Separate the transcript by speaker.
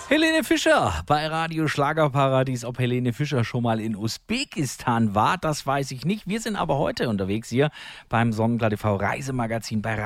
Speaker 1: Helene Fischer bei Radio Schlagerparadies. Ob Helene Fischer schon mal in Usbekistan war, das weiß ich nicht. Wir sind aber heute unterwegs hier beim Sonnenklar TV Reisemagazin bei